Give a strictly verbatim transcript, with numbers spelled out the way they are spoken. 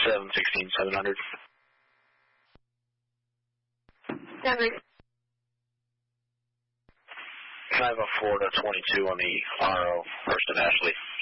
seven sixteen, seven hundred. Seven. Can I have a Florida twenty-two on the R O, First and Ashley?